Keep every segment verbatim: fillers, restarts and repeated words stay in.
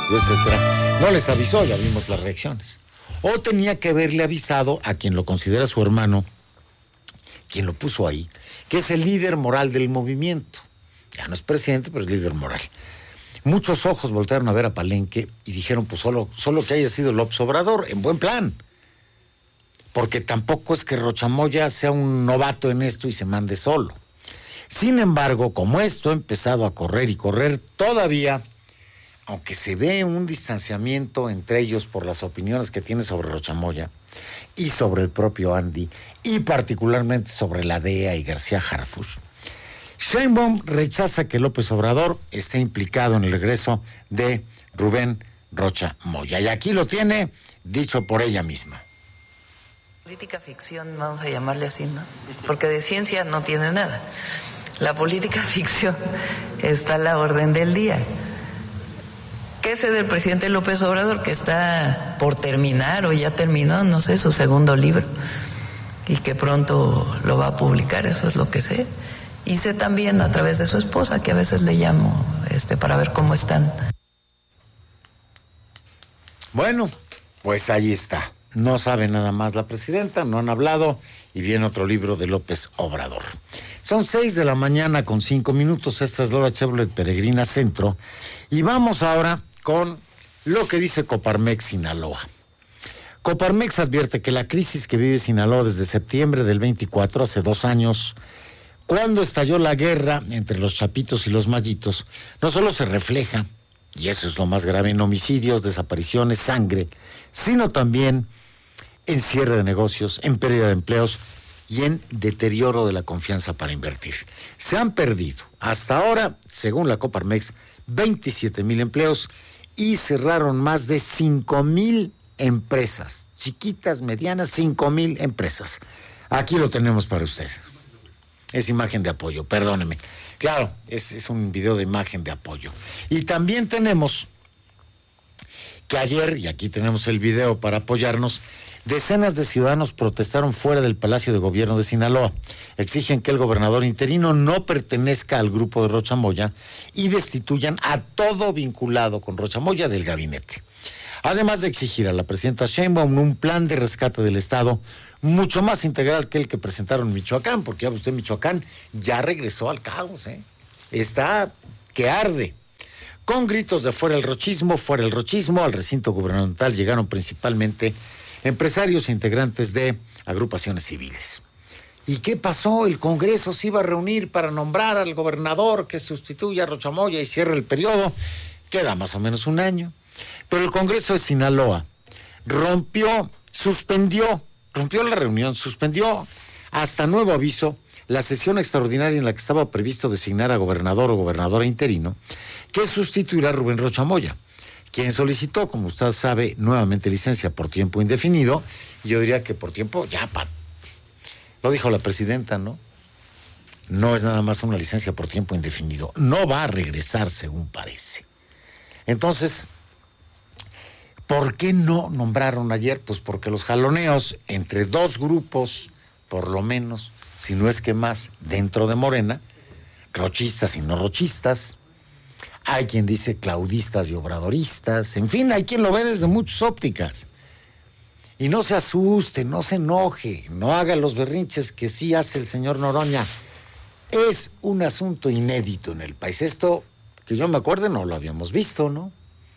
etcétera, no les avisó, ya vimos las reacciones. O tenía que haberle avisado a quien lo considera su hermano, quien lo puso ahí, que es el líder moral del movimiento. Ya no es presidente, pero es líder moral. Muchos ojos voltearon a ver a Palenque y dijeron, pues solo, solo que haya sido López Obrador, en buen plan. Porque tampoco es que Rocha Moya sea un novato en esto y se mande solo. Sin embargo, como esto ha empezado a correr y correr, todavía, aunque se ve un distanciamiento entre ellos por las opiniones que tiene sobre Rocha Moya y sobre el propio Andy, y particularmente sobre la D E A y García Harfuch, Sheinbaum rechaza que López Obrador esté implicado en el regreso de Rubén Rocha Moya. Y aquí lo tiene dicho por ella misma. Política ficción, vamos a llamarle así, ¿no? Porque de ciencia no tiene nada. La política ficción está a la orden del día. ¿Qué sé del presidente López Obrador, que está por terminar o ya terminó, no sé, su segundo libro, y que pronto lo va a publicar? Eso es lo que sé. Y sé también a través de su esposa, que a veces le llamo este, para ver cómo están. Bueno, pues ahí está. No sabe nada más la presidenta, no han hablado, y viene otro libro de López Obrador. Son seis de la mañana con cinco minutos, esta es Laura Chevrolet Peregrina Centro, y vamos ahora con lo que dice Coparmex Sinaloa. Coparmex advierte que la crisis que vive Sinaloa desde septiembre del veinticuatro, hace dos años, cuando estalló la guerra entre los chapitos y los mayitos, no solo se refleja, y eso es lo más grave, en homicidios, desapariciones, sangre, sino también en cierre de negocios, en pérdida de empleos y en deterioro de la confianza para invertir. Se han perdido, hasta ahora, según la Coparmex, veintisiete mil empleos y cerraron más de cinco mil empresas, chiquitas, medianas, cinco mil empresas. Aquí lo tenemos para usted. Es imagen de apoyo, perdóneme. Claro, es, es un video de imagen de apoyo. Y también tenemos que ayer, y aquí tenemos el video para apoyarnos, decenas de ciudadanos protestaron fuera del Palacio de Gobierno de Sinaloa. Exigen que el gobernador interino no pertenezca al grupo de Rocha Moya y destituyan a todo vinculado con Rocha Moya del gabinete. Además de exigir a la presidenta Sheinbaum un plan de rescate del Estado mucho más integral que el que presentaron en Michoacán, porque ya usted, Michoacán ya regresó al caos, ¿eh? Está que arde. Con gritos de fuera el rochismo, fuera el rochismo, al recinto gubernamental llegaron principalmente empresarios e integrantes de agrupaciones civiles. ¿Y qué pasó? El Congreso se iba a reunir para nombrar al gobernador que sustituya a Rocha Moya y cierre el periodo. Queda más o menos un año. Pero el Congreso de Sinaloa rompió, suspendió, rompió la reunión, suspendió hasta nuevo aviso la sesión extraordinaria en la que estaba previsto designar a gobernador o gobernadora interino que sustituirá a Rubén Rocha Moya, quien solicitó, como usted sabe, nuevamente licencia por tiempo indefinido. Y yo diría que por tiempo, ya, pa, lo dijo la presidenta, ¿no? No es nada más una licencia por tiempo indefinido, no va a regresar según parece. Entonces, ¿por qué no nombraron ayer? Pues porque los jaloneos entre dos grupos, por lo menos, si no es que más, dentro de Morena, rochistas y no rochistas, hay quien dice claudistas y obradoristas, en fin, hay quien lo ve desde muchas ópticas. Y no se asuste, no se enoje, no haga los berrinches que sí hace el señor Noroña. Es un asunto inédito en el país. Esto, que yo me acuerde, no lo habíamos visto, ¿no?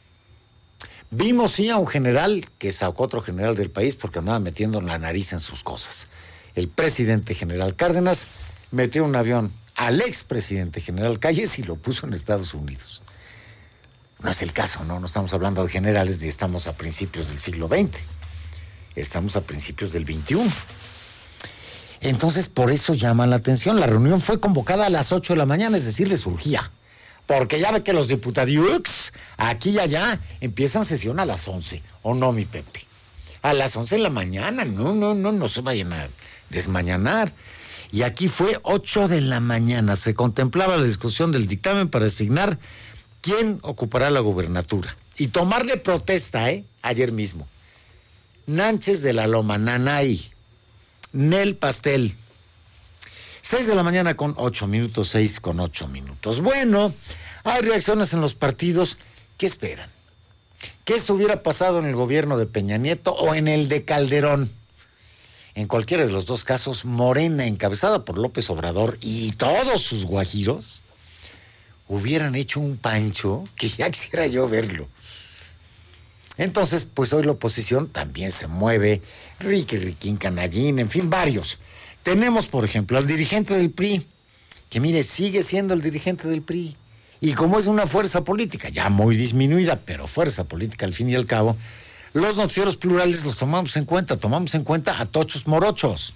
Vimos sí a un general que sacó otro general del país porque andaba metiendo la nariz en sus cosas. El presidente general Cárdenas metió un avión al expresidente general Calles y lo puso en Estados Unidos. No es el caso, ¿no? No estamos hablando de generales, ni estamos a principios del siglo veinte. Estamos a principios del veintiuno. Entonces, por eso llama la atención. La reunión fue convocada a las ocho de la mañana, es decir, le surgía. Porque ya ve que los diputadiux, aquí y allá, empiezan sesión a las once. ¿O no, mi Pepe? A las once de la mañana. No, no, no, no se vayan a desmañanar. Y aquí fue ocho de la mañana. Se contemplaba la discusión del dictamen para designar quién ocupará la gubernatura. Y tomarle protesta, ¿eh? Ayer mismo. Nánchez de la Loma, Nanay, Nel Pastel. Seis de la mañana con ocho minutos, seis con ocho minutos. Bueno, hay reacciones en los partidos. ¿Qué esperan? que esto hubiera pasado en el gobierno de Peña Nieto o en el de Calderón. En cualquiera de los dos casos, Morena, encabezada por López Obrador y todos sus guajiros, hubieran hecho un pancho que ya quisiera yo verlo. Entonces, pues hoy la oposición también se mueve, Ricky, Riquín, Canallín, en fin, varios. Tenemos, por ejemplo, al dirigente del P R I, que mire, sigue siendo el dirigente del P R I. Y como es una fuerza política, ya muy disminuida, pero fuerza política al fin y al cabo, los noticieros plurales los tomamos en cuenta, tomamos en cuenta a tochos morochos.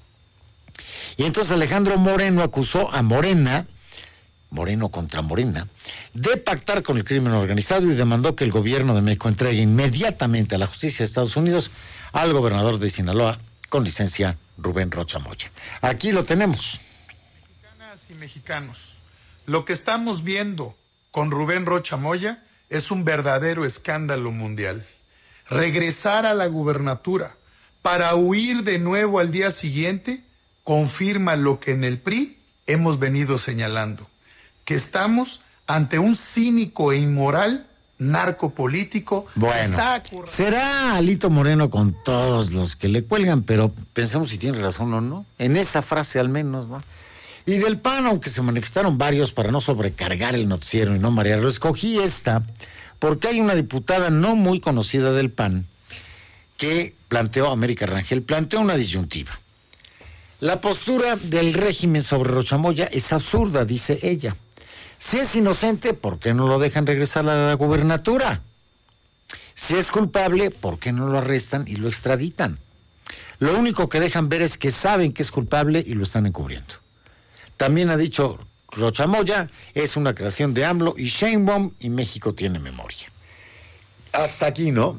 Y entonces Alejandro Moreno acusó a Morena, Moreno contra Morena, de pactar con el crimen organizado y demandó que el gobierno de México entregue inmediatamente a la justicia de Estados Unidos al gobernador de Sinaloa, con licencia, Rubén Rocha Moya. Aquí lo tenemos. Mexicanas y mexicanos, lo que estamos viendo con Rubén Rocha Moya es un verdadero escándalo mundial. Regresar a la gubernatura para huir de nuevo al día siguiente confirma lo que en el P R I hemos venido señalando, que estamos ante un cínico e inmoral narcopolítico. Bueno, será Alito Moreno con todos los que le cuelgan, pero pensemos si tiene razón o no, en esa frase al menos, ¿no? Y del P A N, aunque se manifestaron varios para no sobrecargar el noticiero y no marearlo, escogí esta porque hay una diputada no muy conocida del P A N que planteó, América Rangel, planteó una disyuntiva. La postura del régimen sobre Rocha Moya es absurda, dice ella. Si es inocente, ¿por qué no lo dejan regresar a la gubernatura? Si es culpable, ¿por qué no lo arrestan y lo extraditan? Lo único que dejan ver es que saben que es culpable y lo están encubriendo. También ha dicho Rocha Moya, es una creación de AMLO y Sheinbaum y México tiene memoria. Hasta aquí, ¿no?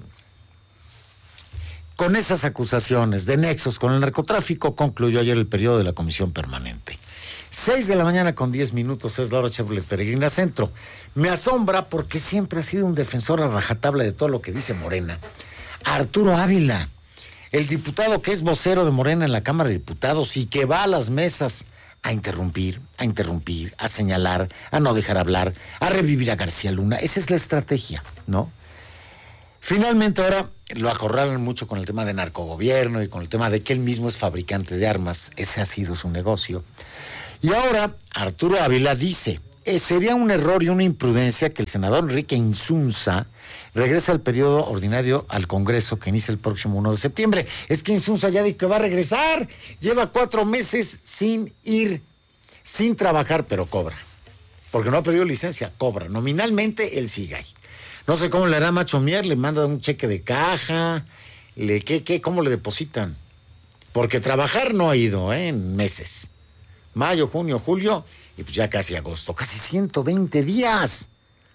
Con esas acusaciones de nexos con el narcotráfico concluyó ayer el periodo de la Comisión Permanente. Seis de la mañana con diez minutos es la hora Chevrolet Peregrina Centro. Me asombra porque siempre ha sido un defensor a rajatabla de todo lo que dice Morena. Arturo Ávila, el diputado que es vocero de Morena en la Cámara de Diputados y que va a las mesas a interrumpir, a interrumpir, a señalar, a no dejar hablar, a revivir a García Luna. Esa es la estrategia, ¿no? Finalmente ahora lo acorralan mucho con el tema de narcogobierno y con el tema de que él mismo es fabricante de armas. Ese ha sido su negocio. Y ahora Arturo Ávila dice, eh, sería un error y una imprudencia que el senador Enrique Insunza regrese al periodo ordinario al Congreso que inicia el próximo primero de septiembre. Es que Insunza ya dijo que va a regresar. Lleva cuatro meses sin ir, sin trabajar, pero cobra. Porque no ha pedido licencia, cobra. Nominalmente él sigue ahí. No sé cómo le hará Macho Mier, le manda un cheque de caja, le, ¿qué, qué, cómo le depositan? Porque trabajar no ha ido, ¿eh? En meses. Mayo, junio, julio, y pues ya casi agosto, casi ciento veinte días.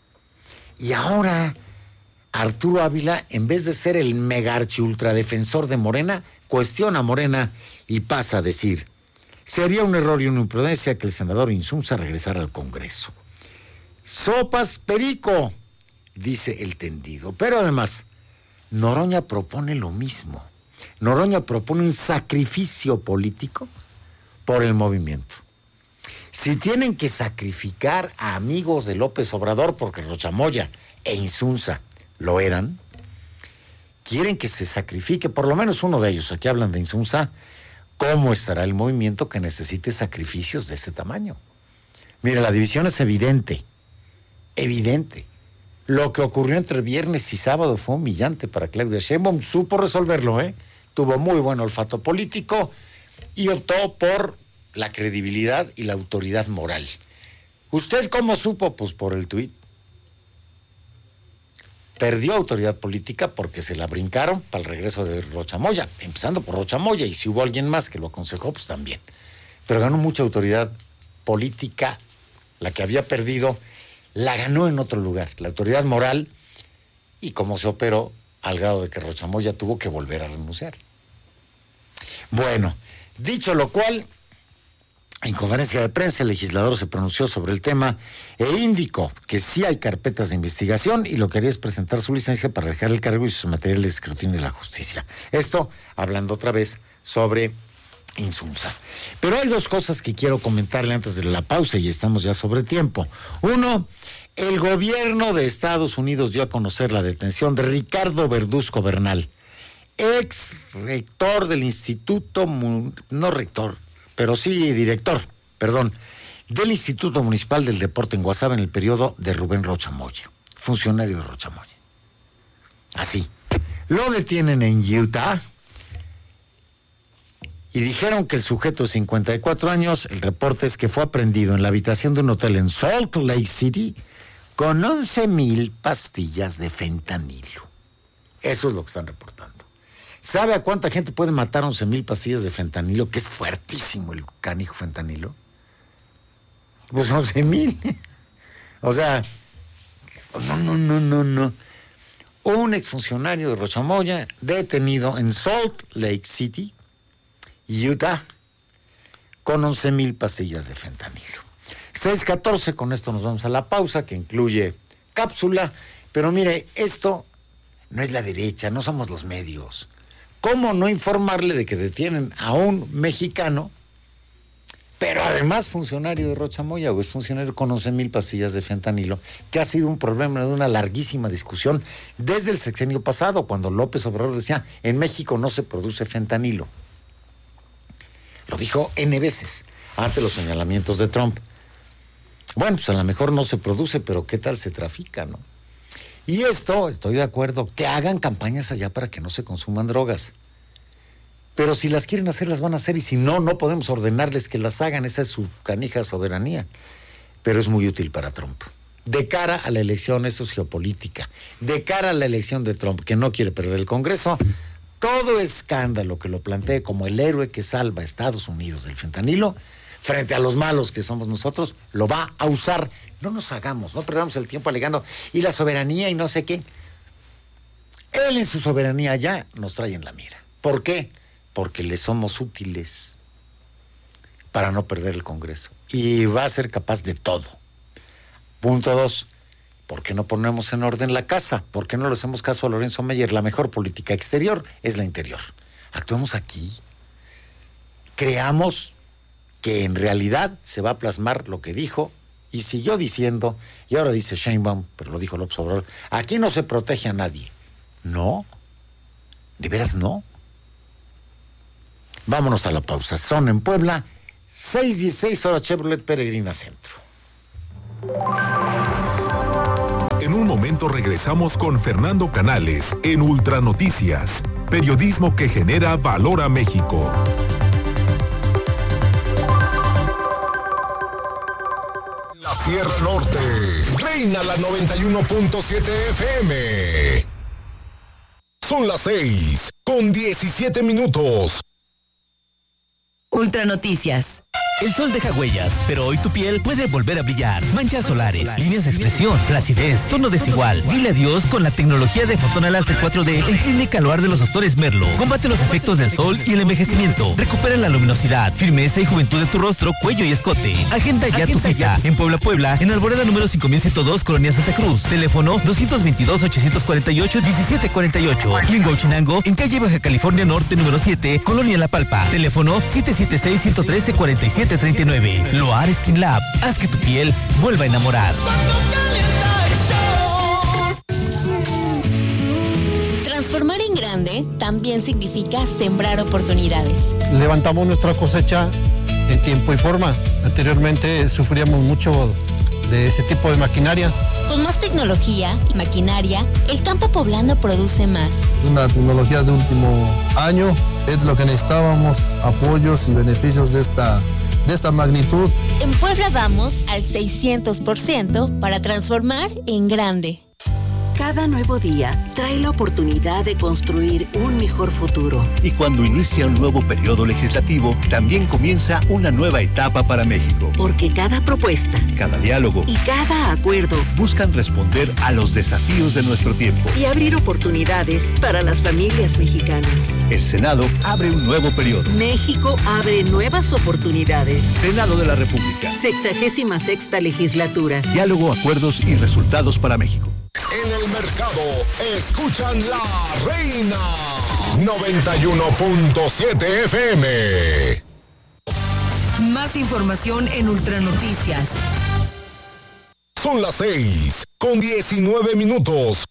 Y ahora, Arturo Ávila, en vez de ser el mega archi ultradefensor de Morena, cuestiona a Morena y pasa a decir, sería un error y una imprudencia que el senador Insunza regresara al Congreso. Sopas perico, dice el tendido. Pero además, Noroña propone lo mismo. Noroña propone un sacrificio político por el movimiento. Si tienen que sacrificar a amigos de López Obrador, porque Rocha Moya e Insunza lo eran, quieren que se sacrifique por lo menos uno de ellos. Aquí hablan de Insunza. ¿Cómo estará el movimiento que necesite sacrificios de ese tamaño? Mira, la división es evidente, evidente. Lo que ocurrió entre viernes y sábado fue humillante para Claudia Sheinbaum. Supo resolverlo, ¿eh? Tuvo muy buen olfato político y optó por la credibilidad y la autoridad moral. ¿Usted cómo supo? Pues por el tuit. Perdió autoridad política porque se la brincaron para el regreso de Rocha Moya, empezando por Rocha Moya, y si hubo alguien más que lo aconsejó, pues también. Pero ganó mucha autoridad política, la que había perdido, la ganó en otro lugar, la autoridad moral, y cómo se operó al grado de que Rocha Moya tuvo que volver a renunciar. Bueno, dicho lo cual, en conferencia de prensa el legislador se pronunció sobre el tema e indicó que sí hay carpetas de investigación y lo que haría es presentar su licencia para dejar el cargo y sus materiales de escrutinio de la justicia. Esto hablando otra vez sobre Insunza. Pero hay dos cosas que quiero comentarle antes de la pausa y estamos ya sobre tiempo. Uno, El gobierno de Estados Unidos dio a conocer la detención de Ricardo Verduzco Bernal, ex rector del Instituto, no rector, pero sí director, perdón, del Instituto Municipal del Deporte en Guasave en el periodo de Rubén Rocha Moya, funcionario de Rocha Moya. Así. Lo detienen en Utah y dijeron que el sujeto de cincuenta y cuatro años, el reporte es que fue aprehendido en la habitación de un hotel en Salt Lake City con once mil pastillas de fentanilo. Eso es lo que están reportando. ¿Sabe a cuánta gente puede matar once mil pastillas de fentanilo? Que es fuertísimo el canijo fentanilo. Pues once mil. O sea, no, no, no, no, no. Un exfuncionario de Rocha Moya detenido en Salt Lake City, Utah, con once mil pastillas de fentanilo. seis catorce, con esto nos vamos a la pausa, que incluye cápsula. Pero mire, esto no es la derecha, no somos los medios. ¿Cómo no informarle de que detienen a un mexicano, pero además funcionario de Rocha Moya, o es funcionario con once mil pastillas de fentanilo, que ha sido un problema de una larguísima discusión desde el sexenio pasado, cuando López Obrador decía, en México no se produce fentanilo? Lo dijo N veces, ante los señalamientos de Trump. Bueno, pues a lo mejor no se produce, pero ¿qué tal se trafica, no? Y esto, estoy de acuerdo, que hagan campañas allá para que no se consuman drogas. Pero si las quieren hacer, las van a hacer, y si no, no podemos ordenarles que las hagan. Esa es su canija soberanía. Pero es muy útil para Trump. De cara a la elección, eso es geopolítica. De cara a la elección de Trump, que no quiere perder el Congreso, todo escándalo que lo plantee como el héroe que salva a Estados Unidos del fentanilo, frente a los malos que somos nosotros, lo va a usar. No nos hagamos, no perdamos el tiempo alegando, y la soberanía y no sé qué. Él en su soberanía ya nos trae en la mira. ¿Por qué? Porque le somos útiles para no perder el Congreso. Y va a ser capaz de todo. Punto dos. ¿Por qué no ponemos en orden la casa? ¿Por qué no le hacemos caso a Lorenzo Meyer? La mejor política exterior es la interior. Actuemos aquí. Creamos que en realidad se va a plasmar lo que dijo y siguió diciendo, y ahora dice Sheinbaum, pero lo dijo López Obrador, aquí no se protege a nadie. No. ¿De veras no? Vámonos a la pausa. Son en Puebla, seis dieciséis, hora Chevrolet Peregrina Centro. En un momento regresamos con Fernando Canales en Ultranoticias, periodismo que genera valor a México. La Sierra Norte, reina la noventa y uno punto siete F M. Son las seis con diecisiete minutos. Ultranoticias. El sol deja huellas, pero hoy tu piel puede volver a brillar. Manchas solares, líneas de expresión, flacidez, tono desigual. Dile adiós con la tecnología de Fotona Láser cuatro D en Clínica Loar de los doctores Merlo. Combate los efectos del sol y el envejecimiento. Recupera la luminosidad, firmeza y juventud de tu rostro, cuello y escote. Agenda ya Agenda tu cita. Ya. En Puebla, Puebla, en Alborada número cinco mil ciento dos, Colonia Santa Cruz. Teléfono dos dos dos, ocho cuatro ocho, uno siete cuatro ocho. Y en Huachinango, en calle Baja California Norte número siete, Colonia La Palpa. Teléfono siete siete seis, uno uno tres, cuatro siete treinta y nueve. Loar Skin Lab. Haz que tu piel vuelva a enamorar. Transformar en grande también significa sembrar oportunidades. Levantamos nuestra cosecha en tiempo y forma. Anteriormente sufríamos mucho de ese tipo de maquinaria. Con más tecnología y maquinaria, el campo poblano produce más. Es una tecnología de último año, es lo que necesitábamos, apoyos y beneficios de esta, de esta magnitud. En Puebla vamos al seiscientos por ciento para transformar en grande. Cada nuevo día trae la oportunidad de construir un mejor futuro. Y cuando inicia un nuevo periodo legislativo, también comienza una nueva etapa para México. Porque cada propuesta, cada diálogo y cada acuerdo buscan responder a los desafíos de nuestro tiempo y abrir oportunidades para las familias mexicanas. El Senado abre un nuevo periodo. México abre nuevas oportunidades. Senado de la República. Sexagésima sexta legislatura. Diálogo, acuerdos y resultados para México. En el mercado, escuchan La Reina noventa y uno punto siete F M. Más información en Ultranoticias. Son las seis con diecinueve minutos.